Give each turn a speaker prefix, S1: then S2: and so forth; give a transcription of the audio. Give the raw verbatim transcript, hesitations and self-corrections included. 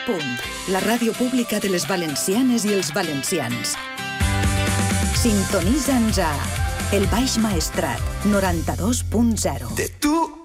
S1: Punt, la ràdio pública de les valencianes i els valencians. Sintonitza'ns a El Baix Maestrat, noranta-dos punt zero.
S2: De tu